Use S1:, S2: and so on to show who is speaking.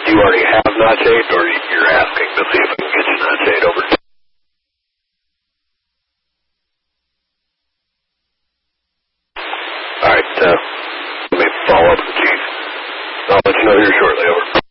S1: you already have Notch 8, or you're asking to see if I can get you Notch 8 over? All right, let me follow up with the chief. I'll let you know here shortly, over.